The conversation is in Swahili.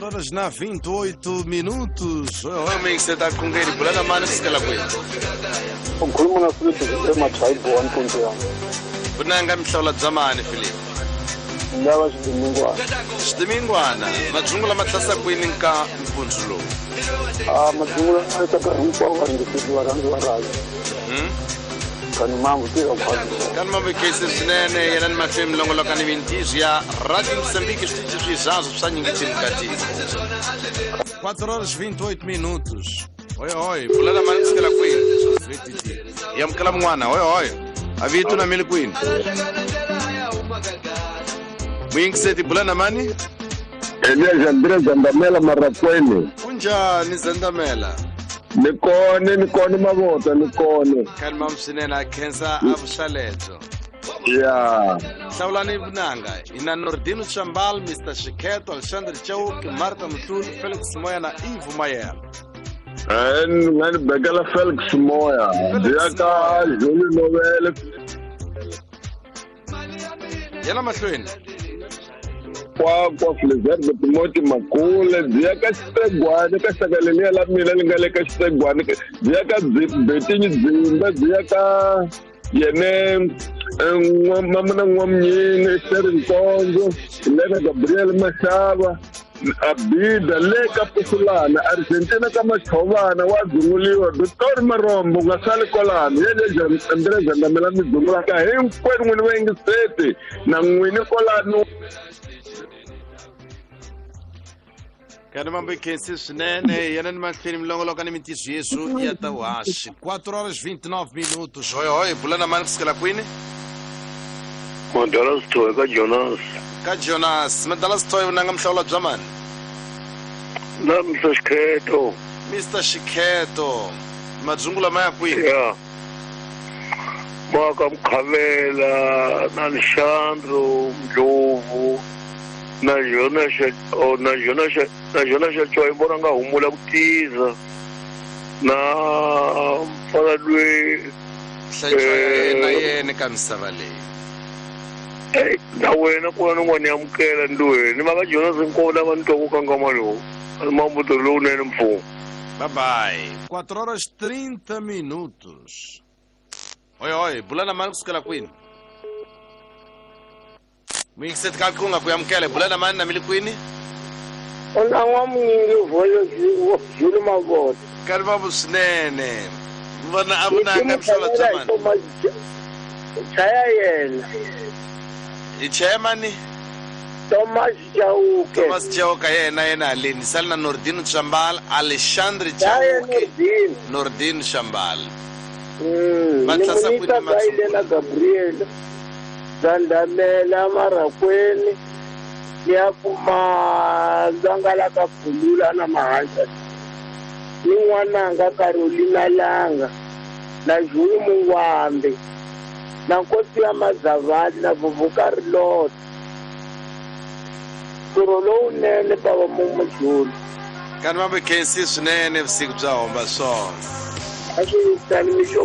horas na 28 minutos. Homem, você tá com ele pulando a mano que ela foi. O grupo na Filipe é uma tribo one ponto ya. Bunanga mhlawula zamani Filipe. Ndaba xidimingwana. Xidimingwana, majungula matlasa kwini ka mpundzulo. Majungula a ta ka hinkwavo va ringetisiwa rhandzi va rhavi. Kani mambo tirha khwadi. Kani mambo kesi swinene yena ni mahlweni milongoloka ni mintizi ya Radio Moçambique switichi swizazo swa nyingitini mukati. 4 horas 28 minutos. Oi, pulana mani kusikela kwini. Yamkela mwana, oi. Avitu na mili kwini. Mwingiseti pulana mani? Elias Andrea Zandamela Marakwene. Kunjani Zandamela? Nikone mavota nikone. Kani mamsinena kensa avushaleto. Yeah. Hlawulani Bunanga, ina Nordino Chambal, Mr. Shiketo, Alexandre Chauk, Marta Mutul, Felix Moya na Ivo Mayer. Ngani bekela Felix Moya. Diaka Julie Novel. Yena mahlweni. Kwa Flezer Timothy Makule, diaka Stegwane, ka sakalenia la mina lingale ka Stegwane. Diaka Betinyi Zimba, diaka yene mamana ngwamnyini Sherin Konzo, Lena Gabriel Mashaba, Abida Leka Pusulana, Argentina kama Chovana wazunguliwa Dr. Marombo ngasali kolana yele Andrea Zandamela mizungula ka hinkwenu n'wini va yingiseti na n'wini kolano. Kani mambo kesi swinene yena ni mahlweni milongoloka ni mintizi yesu ya tawashi. 4 horas 29 minutos. Oi, pulana mani kusikela kwini? Mandala Stoy ka Jonas. Ka Jonas, Mandala Stoy unanga mhlawula bzamani? Na Mr. Shiketo. Mr. Shiketo, madzungula maya kwini? Yeah. Maka Mkhavela, na Alexandro Mdlovu, na Jonas Choy bona nga humula kutiza. Na mfana lwe na yena ka misava leyi. Na wena ku na n'wana ya mukela ndweni maka Jonas nkona vantoku ka ngama lowu mambuto lowunene mfumo. Bye. 4 horas 30 minutos. Oi, bulana mani kusikela kwini? Mwingiseti kakunga kuyamkele, bulana mani na mili kwini? Ona n'wamnyingi voyo Julie Mavota. Kani mambo swinene. Vona abunanga mhlawula zamani. Chaya yena. Ichemani? Thomas Chauka yena alini sali na Nordino Chambal, Alexandre Chauke, Nordino Chambal. Matlasa kwini Lena Gabriel Zandamela Marakwene ya kuma Zangala ka Pulula na Mahasha ni n'wananga Carolina Langa na Julie Mungwambe na Nkosi ya Mazavani na Vuvukari Lot suro lowunene baba Mumajulu. Kani mambo kesi swinene vusiku bya homba swona. Actually,